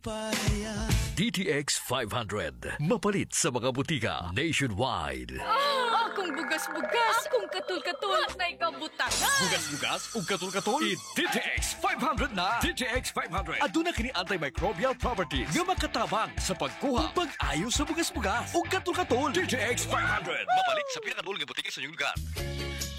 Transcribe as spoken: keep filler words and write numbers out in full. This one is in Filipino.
D T X five hundred. Mapalit sa mga butika nationwide. Ah, akong bugas-bugas, akong katul-katul, nay kabutangan. Bugas-bugas ug katul-katul. I-D T X five hundred na. D T X five hundred. Aduna kini antimicrobial properties nga makatabang sa pagkuha ug pag-ayo sa bugas-bugas ug katul-katul. D T X five hundred. Mapalit sa pinakadulong nga butika sa inyong lugar.